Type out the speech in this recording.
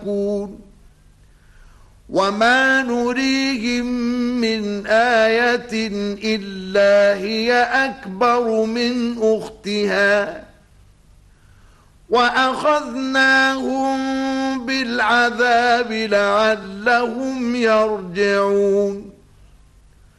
يؤفكون وما نريهم من آية إلا هي أكبر من أختها وأخذناهم بالعذاب لعلهم يرجعون